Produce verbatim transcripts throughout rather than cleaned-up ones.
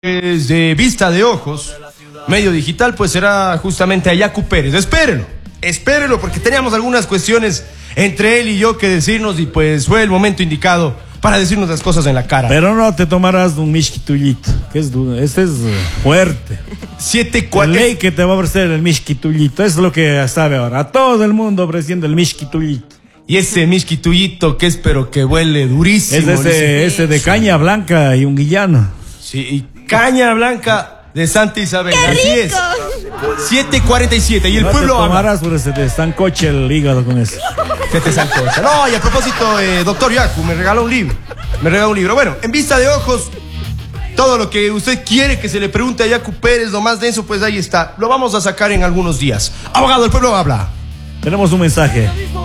de Vista de Ojos, medio digital, pues será justamente a Yacu Pérez. Espérenlo, espérenlo, porque teníamos algunas cuestiones entre él y yo que decirnos y pues fue el momento indicado para decirnos las cosas en la cara. Pero no te tomarás de un mishkitullito, que es duro, este es fuerte. Siete cuatro. La ley que te va a ofrecer el mishkitullito, es lo que sabe ahora. A todo el mundo ofreciendo el mishkitullito. Y ese mishkitullito que es pero que huele durísimo. Es ese, ese de caña blanca y un guillano. Sí, y caña blanca de Santa Isabel. Así es. siete cuarenta y siete. Y el no pueblo te tomarás porque se te estancoche el hígado con eso. Se te estancocha. No, y a propósito, eh, doctor Yacu, me regaló un libro. Me regaló un libro. Bueno, en Vista de Ojos, todo lo que usted quiere que se le pregunte a Yacu Pérez, lo más denso, pues ahí está. Lo vamos a sacar en algunos días. Abogado, el pueblo habla. Tenemos un mensaje.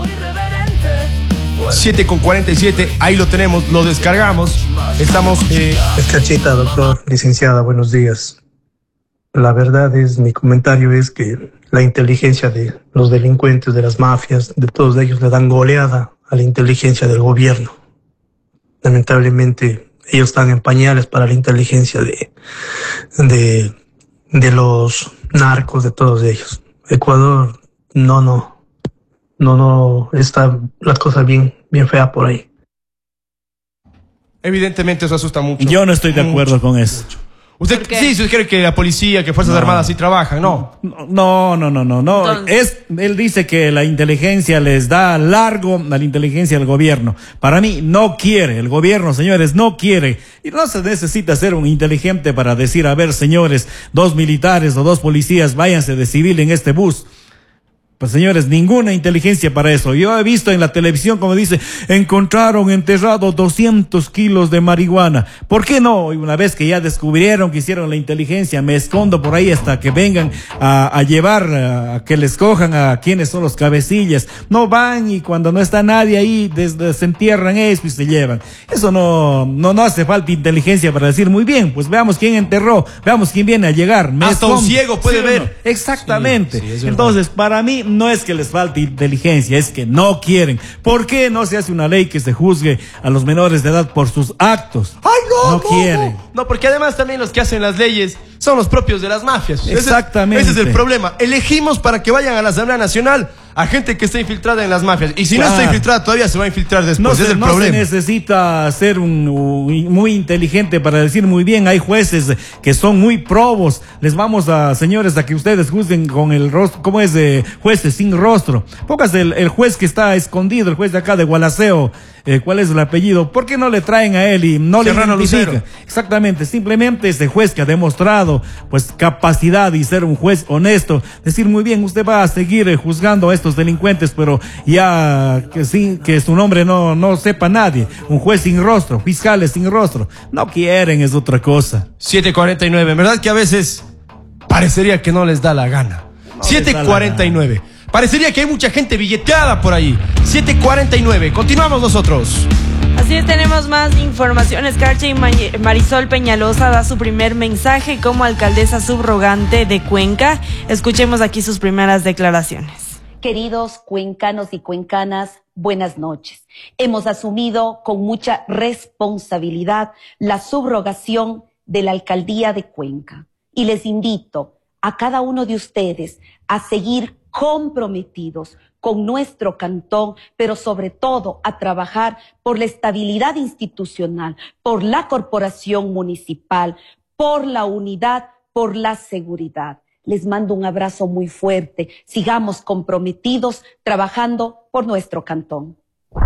siete con cuarenta y siete, ahí lo tenemos, lo descargamos. Estamos. Eh... Escarchita, doctor, licenciada, buenos días. La verdad es, mi comentario es que la inteligencia de los delincuentes, de las mafias, de todos ellos le dan goleada a la inteligencia del gobierno. Lamentablemente, ellos están en pañales para la inteligencia de, de, de los narcos, de todos ellos. Ecuador, no, no. No, no, está las cosas bien, bien feas por ahí. Evidentemente eso asusta mucho. Yo no estoy de acuerdo mucho, con eso. Mucho. ¿Usted sí, usted cree que la policía, que Fuerzas no. Armadas sí trabajan? No. No, no, no, no, no. Es, él dice que la inteligencia les da largo a la inteligencia del gobierno. Para mí no quiere, el gobierno, señores, no quiere. Y no se necesita ser un inteligente para decir, a ver, señores, dos militares o dos policías, váyanse de civil en este bus. Pues señores, ninguna inteligencia para eso. Yo he visto en la televisión como dice, encontraron enterrado doscientos kilos de marihuana. ¿Por qué no? Y una vez que ya descubrieron que hicieron la inteligencia, me escondo por ahí hasta que vengan a, a llevar, a que les cojan a quienes son los cabecillas. No van y cuando no está nadie ahí, desde, se entierran eso y se llevan. Eso no, no, no hace falta inteligencia para decir, muy bien, pues veamos quién enterró, veamos quién viene a llegar. Me hasta escondo. un ciego puede ¿Sí ver. no? Exactamente. Sí, sí, entonces, para mí, no es que les falte inteligencia, es que no quieren. ¿Por qué no se hace una ley que se juzgue a los menores de edad por sus actos? ¡Ay, no! No, no quieren. No, no, porque además también los que hacen las leyes son los propios de las mafias. Exactamente. Ese es, ese es el problema. Elegimos para que vayan a la Asamblea Nacional a gente que está infiltrada en las mafias. Y si claro. no está infiltrada, todavía se va a infiltrar después. No, ese se, es el no problema. se necesita ser un, un, muy inteligente para decir muy bien. Hay jueces que son muy probos. Les vamos a, señores, a que ustedes juzguen con el rostro. ¿Cómo es? Eh, jueces sin rostro. Póngase el, el juez que está escondido, el juez de acá de Gualaceo. Eh, ¿Cuál es el apellido? ¿Por qué no le traen a él y no Serrano le identifican? Lucero. Exactamente, simplemente ese juez que ha demostrado pues capacidad y ser un juez honesto, decir muy bien, usted va a seguir eh, juzgando a estos delincuentes, pero ya que sí, que su nombre no, no sepa nadie, un juez sin rostro, fiscales sin rostro, no quieren, es otra cosa. siete cuarenta y nueve, en verdad que a veces parecería que no les da la gana. No siete cuarenta y nueve. Parecería que hay mucha gente billeteada por ahí. siete cuarenta y nueve. Continuamos nosotros. Así es, tenemos más información. Escarcha y Marisol Peñalosa da su primer mensaje como alcaldesa subrogante de Cuenca. Escuchemos aquí sus primeras declaraciones. Queridos cuencanos y cuencanas, buenas noches. Hemos asumido con mucha responsabilidad la subrogación de la alcaldía de Cuenca. Y les invito a cada uno de ustedes a seguir comprometidos con nuestro cantón, pero sobre todo a trabajar por la estabilidad institucional, por la corporación municipal, por la unidad, por la seguridad. Les mando un abrazo muy fuerte. Sigamos comprometidos trabajando por nuestro cantón.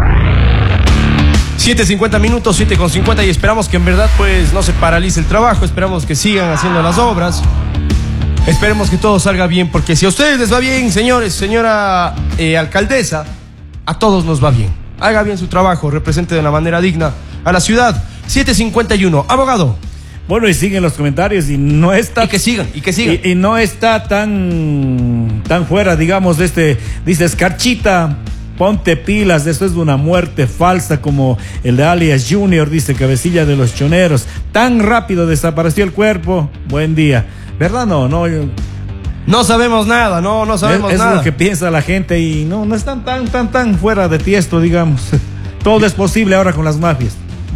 siete cincuenta minutos, siete con cincuenta, y esperamos que en verdad pues no se paralice el trabajo, esperamos que sigan haciendo las obras. Esperemos que todo salga bien, porque si a ustedes les va bien, señores, señora eh, alcaldesa, a todos nos va bien. Haga bien su trabajo, represente de una manera digna a la ciudad. siete cincuenta y uno, abogado. Bueno, y siguen los comentarios y no está... Y que sigan, y que sigan. Y, y no está tan, tan fuera, digamos, de este... Dice, Escarchita, ponte pilas, eso es una muerte falsa como el de Alias Junior, dice Cabecilla de los Choneros. Tan rápido desapareció el cuerpo. Buen día. ¿Verdad? No, no. Yo... No sabemos nada, no, no sabemos es, nada. Es lo que piensa la gente y no, no están tan, tan, tan fuera de tiesto, digamos. Todo es posible ahora con las mafias.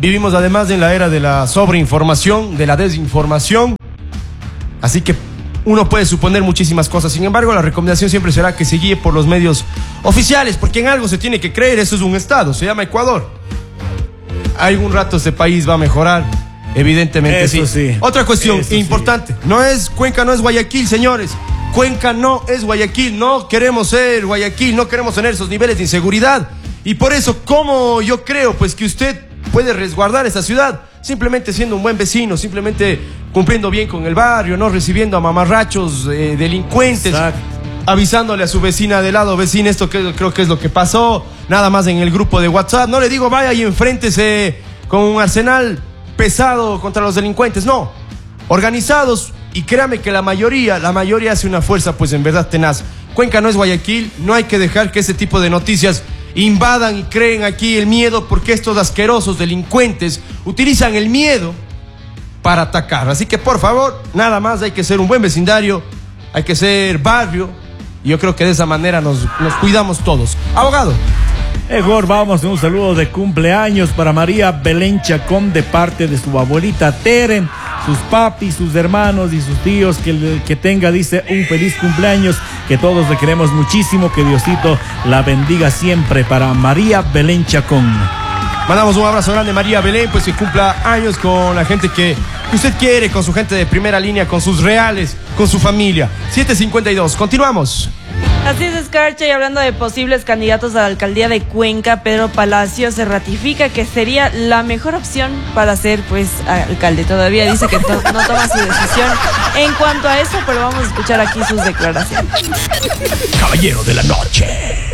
vivimos además en la era de la sobreinformación, de la desinformación, así que uno puede suponer muchísimas cosas. Sin embargo, la recomendación siempre será que se guíe por los medios oficiales, porque en algo se tiene que creer. Eso es un estado, se llama Ecuador. Algún rato este país va a mejorar, evidentemente. Eso sí. sí. Otra cuestión Eso importante, sí. no es Cuenca, no es Guayaquil, señores. Cuenca no es Guayaquil, no queremos ser Guayaquil, no queremos tener esos niveles de inseguridad. Y por eso, ¿cómo yo creo pues que usted puede resguardar esa ciudad? Simplemente siendo un buen vecino, simplemente cumpliendo bien con el barrio, no recibiendo a mamarrachos eh, delincuentes. Exacto. Avisándole a su vecina de lado, vecina, esto que, creo que es lo que pasó, nada más en el grupo de WhatsApp. No le digo vaya y enfréntese con un arsenal pesado contra los delincuentes, no, organizados. Y créame que la mayoría, la mayoría hace una fuerza pues en verdad tenaz. Cuenca no es Guayaquil, no hay que dejar que ese tipo de noticias invadan y creen aquí el miedo, porque estos asquerosos delincuentes utilizan el miedo para atacar. Así que por favor, nada más hay que ser un buen vecindario, hay que ser barrio, y yo creo que de esa manera nos, nos cuidamos todos. Abogado. Mejor vamos, un saludo de cumpleaños para María Belén Chacón de parte de su abuelita Teren, sus papis, sus hermanos y sus tíos, que, que tenga, dice, un feliz cumpleaños, que todos le queremos muchísimo, que Diosito la bendiga siempre para María Belén Chacón. Mandamos un abrazo grande a María Belén, pues que cumpla años con la gente que, que usted quiere, con su gente de primera línea, con sus reales, con su familia. siete cincuenta y dos, continuamos. Así es, Escarcha, y hablando de posibles candidatos a la alcaldía de Cuenca, Pedro Palacio se ratifica que sería la mejor opción para ser pues alcalde. Todavía dice que to- no toma su decisión en cuanto a eso, pero vamos a escuchar aquí sus declaraciones. Caballero de la noche.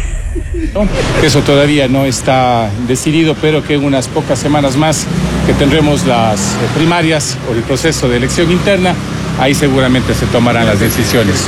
Eso todavía no está decidido, pero que en unas pocas semanas más que tendremos las primarias o el proceso de elección interna, ahí seguramente se tomarán las decisiones.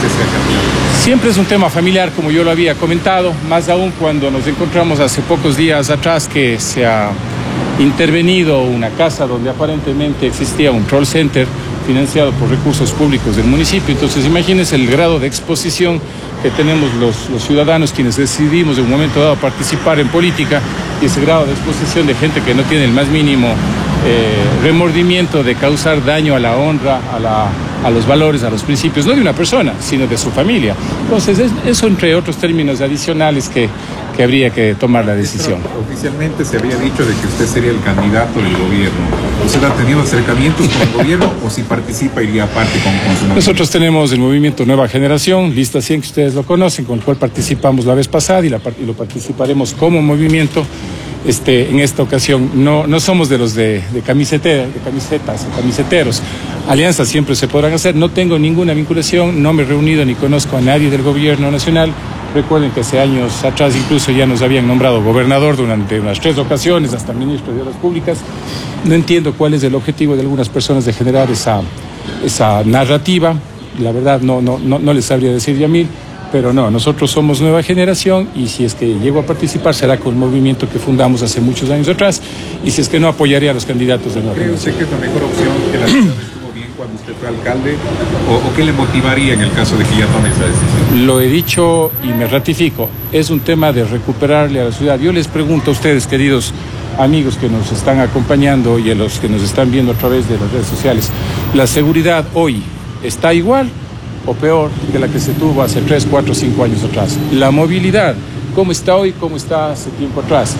Siempre es un tema familiar, como yo lo había comentado, más aún cuando nos encontramos hace pocos días atrás que se ha intervenido una casa donde aparentemente existía un troll center financiado por recursos públicos del municipio. Entonces imagínense el grado de exposición que tenemos los, los ciudadanos quienes decidimos en un momento dado participar en política, y ese grado de exposición de gente que no tiene el más mínimo eh, remordimiento de causar daño a la honra, a, la, a los valores, a los principios, no de una persona, sino de su familia. Entonces es, eso entre otros términos adicionales que, que habría que tomar la decisión. Pero oficialmente se había dicho de que usted sería el candidato del gobierno. ¿Usted ha tenido acercamientos con el gobierno o si participa iría aparte con, con su movimiento? Nosotros tenemos el movimiento Nueva Generación, Lista cien, que ustedes lo conocen, con el cual participamos la vez pasada y, la, y lo participaremos como movimiento. Este, en esta ocasión no, no somos de los de, de, camisete, de camisetas, camiseteros. Alianzas siempre se podrán hacer. No tengo ninguna vinculación, no me he reunido ni conozco a nadie del gobierno nacional. Recuerden que hace años atrás incluso ya nos habían nombrado gobernador durante unas tres ocasiones, hasta ministro de Obras Públicas. No entiendo cuál es el objetivo de algunas personas de generar esa, esa narrativa. La verdad no, no, no, no les sabría decir, Yamil. Pero no, nosotros somos Nueva Generación y si es que llego a participar será con un movimiento que fundamos hace muchos años atrás, y si es que no, apoyaría a los candidatos de Nueva Generación. ¿Cree usted que es la mejor opción, que la ciudad estuvo bien cuando usted fue alcalde, o, o qué le motivaría en el caso de que ya tome esa decisión? Lo he dicho y me ratifico, es un tema de recuperarle a la ciudad. Yo les pregunto a ustedes, queridos amigos que nos están acompañando y a los que nos están viendo a través de las redes sociales, ¿la seguridad hoy está igual o peor que la que se tuvo hace tres, cuatro, cinco años atrás? La movilidad, ¿cómo está hoy, cómo está hace tiempo atrás?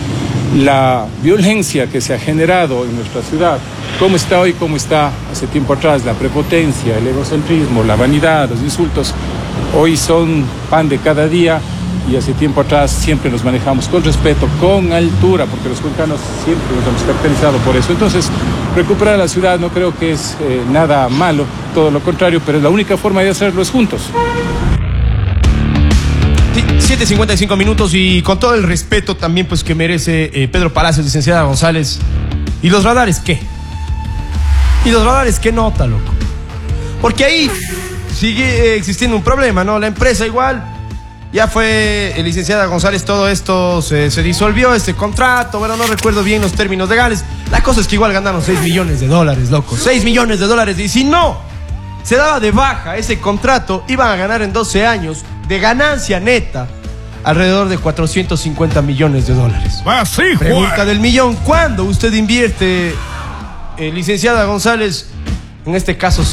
La violencia que se ha generado en nuestra ciudad, ¿cómo está hoy, cómo está hace tiempo atrás? La prepotencia, el egocentrismo, la vanidad, los insultos, hoy son pan de cada día, y hace tiempo atrás siempre nos manejamos con respeto, con altura, porque los cuencanos siempre nos hemos caracterizado por eso. Entonces, recuperar la ciudad no creo que es eh, nada malo, todo lo contrario, pero la única forma de hacerlo es juntos. siete cincuenta y cinco minutos, y con todo el respeto también pues que merece eh, Pedro Palacios, licenciada González. ¿Y los radares qué? ¿Y los radares qué nota, loco? Porque ahí sigue eh, existiendo un problema, ¿no? La empresa igual... Ya fue, eh, licenciada González, todo esto se, se disolvió, este contrato, bueno, no recuerdo bien los términos legales. La cosa es que igual ganaron seis millones de dólares, loco, seis millones de dólares. Y si no se daba de baja ese contrato, iban a ganar en doce años de ganancia neta alrededor de cuatrocientos cincuenta millones de dólares. Así, Pregunta del millón, ¿cuándo usted invierte, eh, licenciada González, en este caso